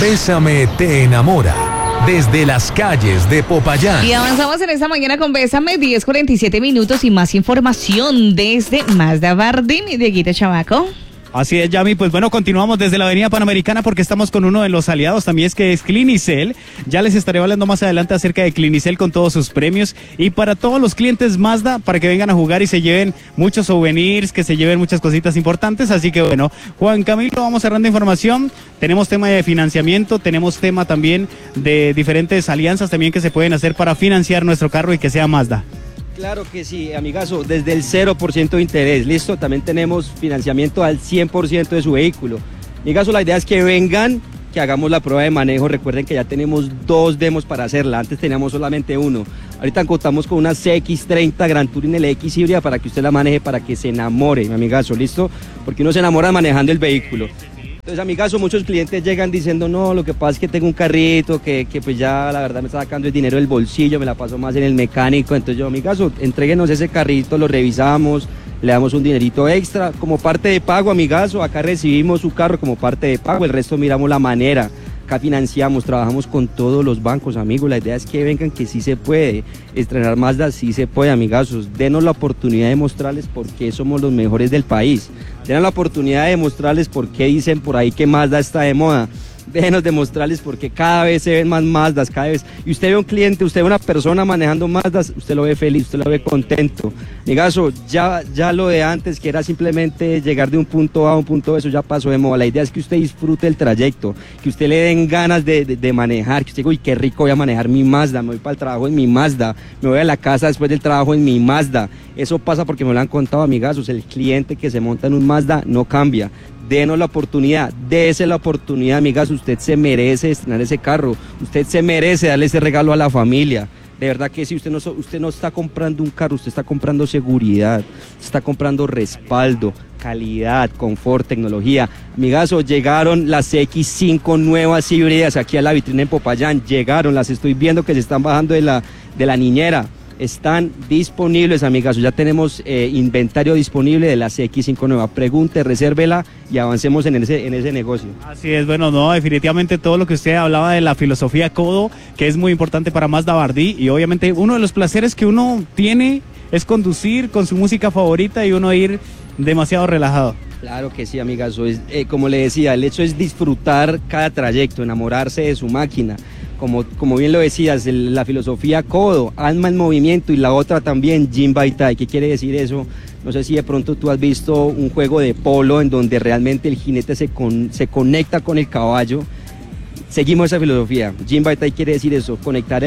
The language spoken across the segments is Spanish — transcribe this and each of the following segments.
Bésame te enamora. Desde las calles de Popayán. Y avanzamos en esta mañana con Bésame, 10:47 y más información desde Mazda Bardi, mi Dieguito Chavaco. Así es, Yami. Pues bueno, continuamos desde la Avenida Panamericana porque estamos con uno de los aliados también, es que es Clinicel. Ya les estaré hablando más adelante acerca de Clinicel con todos sus premios. Y para todos los clientes Mazda, para que vengan a jugar y se lleven muchos souvenirs, que se lleven muchas cositas importantes. Así que bueno, Juan Camilo, vamos cerrando información. Tenemos tema de financiamiento, tenemos tema también de diferentes alianzas también que se pueden hacer para financiar nuestro carro y que sea Mazda. Claro que sí, amigazo, desde el 0% de interés, listo, también tenemos financiamiento al 100% de su vehículo. Amigazo, la idea es que vengan, que hagamos la prueba de manejo, recuerden que ya tenemos 2 demos para hacerla, antes teníamos solamente 1. Ahorita contamos con una CX30 Gran Touring LX híbrida para que usted la maneje, para que se enamore, mi amigazo, listo, porque uno se enamora manejando el vehículo. Entonces, amigazo, muchos clientes llegan diciendo, no, lo que pasa es que tengo un carrito que pues ya la verdad me está sacando el dinero del bolsillo, me la paso más en el mecánico. Entonces yo, amigazo, entréguenos ese carrito, lo revisamos, le damos un dinerito extra como parte de pago, amigazo. Acá recibimos su carro como parte de pago, el resto miramos la manera. Acá financiamos, trabajamos con todos los bancos, amigos. La idea es que vengan, que sí se puede. Estrenar Mazda sí se puede, amigazos. Denos la oportunidad de mostrarles por qué somos los mejores del país. Denos la oportunidad de mostrarles por qué dicen por ahí que Mazda está de moda. Déjenos demostrarles porque cada vez se ven más Mazdas, cada vez. Y usted ve un cliente, usted ve una persona manejando Mazdas, usted lo ve feliz, usted lo ve contento. Amigazo, ya lo de antes, que era simplemente llegar de un punto A a un punto B, eso ya pasó de moda. La idea es que usted disfrute el trayecto, que usted le den ganas de manejar, que usted diga, uy, qué rico voy a manejar mi Mazda, me voy para el trabajo en mi Mazda, me voy a la casa después del trabajo en mi Mazda. Eso pasa porque me lo han contado, amigazos, el cliente que se monta en un Mazda no cambia. Denos la oportunidad, dése la oportunidad, amigas, usted se merece estrenar ese carro, usted se merece darle ese regalo a la familia. De verdad que si usted no está comprando un carro, usted está comprando seguridad, está comprando respaldo, calidad, confort, tecnología. Amigazo, llegaron las X5 nuevas híbridas aquí a la vitrina en Popayán, llegaron, las estoy viendo que se están bajando de la niñera. Están disponibles, amigas, ya tenemos inventario disponible de la CX5 nueva. Pregunte, resérvela y avancemos en ese negocio. Así es, bueno, no, definitivamente todo lo que usted hablaba de la filosofía Codo, que es muy importante para Mazda Bardi, y obviamente uno de los placeres que uno tiene es conducir con su música favorita y uno ir demasiado relajado. Claro que sí, amigas, como le decía, el hecho es disfrutar cada trayecto, enamorarse de su máquina. Como bien lo decías, la filosofía Codo, alma en movimiento, y la otra también, Jin Baitai. ¿Qué quiere decir eso? No sé si de pronto tú has visto un juego de polo en donde realmente el jinete se conecta con el caballo. Seguimos esa filosofía. Jin Baitai quiere decir eso, conectar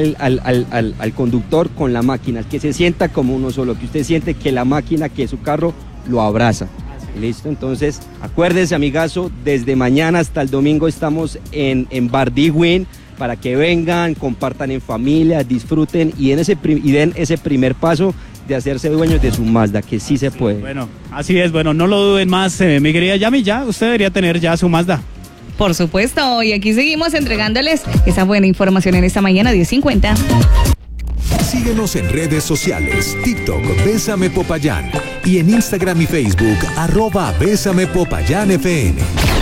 al conductor con la máquina, que se sienta como uno solo, que usted siente que la máquina, que su carro, lo abraza. Listo, entonces acuérdense, amigazo, desde mañana hasta el domingo estamos en Bardi Win, para que vengan, compartan en familia, disfruten y den ese primer paso de hacerse dueños de su Mazda, que sí se puede. Bueno, así es, bueno, no lo duden más, mi querida Yami, ya usted debería tener ya su Mazda. Por supuesto, y aquí seguimos entregándoles esa buena información en esta mañana 10:50. Síguenos en redes sociales, TikTok, Bésame Popayán, y en Instagram y Facebook, @Bésame Popayán FM.